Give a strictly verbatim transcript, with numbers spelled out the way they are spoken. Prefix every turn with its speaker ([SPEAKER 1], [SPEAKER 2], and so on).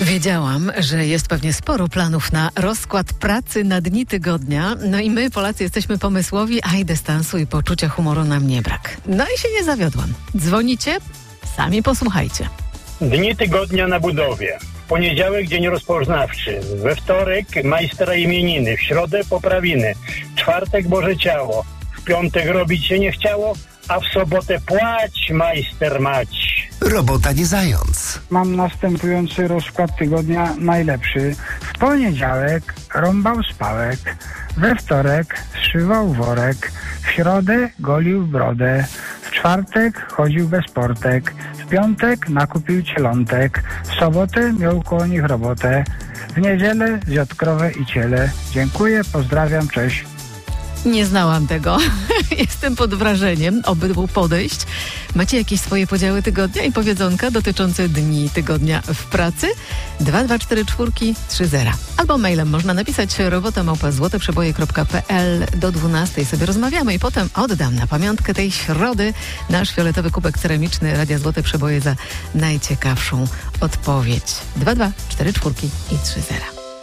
[SPEAKER 1] Wiedziałam, że jest pewnie sporo planów na rozkład pracy na dni tygodnia. No i my, Polacy, jesteśmy pomysłowi, a i dystansu i poczucia humoru nam nie brak. No i się nie zawiodłam. Dzwonicie? Sami posłuchajcie.
[SPEAKER 2] Dni tygodnia na budowie. W poniedziałek dzień rozpoznawczy. We wtorek majstra imieniny. W środę poprawiny. W czwartek Boże Ciało. W piątek robić się nie chciało, a w sobotę płać majster mać.
[SPEAKER 3] Robota nie zając.
[SPEAKER 4] Mam następujący rozkład tygodnia najlepszy. W poniedziałek rąbał spałek, we wtorek zszywał worek, w środę golił brodę, w czwartek chodził bez portek, w piątek nakupił cielątek, w sobotę miał koło nich robotę, w niedzielę zjadł krowę i ciele. Dziękuję, pozdrawiam, cześć.
[SPEAKER 1] Nie znałam tego. Jestem pod wrażeniem obydwu podejść. Macie jakieś swoje podziały tygodnia i powiedzonka dotyczące dni tygodnia w pracy? dwa dwa cztery cztery trzy zero. Albo mailem można napisać robota małpa złoteprzeboje kropka pe el. Do dwunastej sobie rozmawiamy i potem oddam na pamiątkę tej środy nasz fioletowy kubek ceramiczny Radia Złote Przeboje za najciekawszą odpowiedź. dwa dwa cztery cztery i trzy zero.